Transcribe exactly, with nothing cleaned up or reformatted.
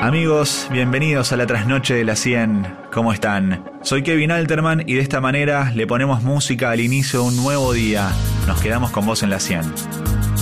Amigos, bienvenidos a la trasnoche de la cien. ¿Cómo están? Soy Kevin Alterman y de esta manera le ponemos música al inicio de un nuevo día. Nos quedamos con vos en la cien.